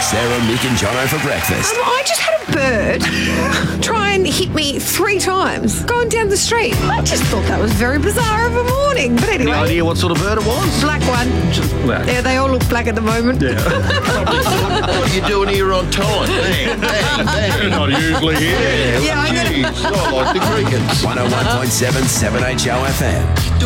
Sarah, Mick and Jono for breakfast. I just had a bird try and hit me 3 times going down the street. I just thought that was very bizarre of a morning. But anyway. Any idea what sort of bird it was? Black one. Just black. Yeah, they all look black at the moment. Yeah. What are you doing here on time? Bang, bang, bang. You're not usually here. Yeah, I'm gonna- Jeez, I like the crickets. 101.7 7HO FM.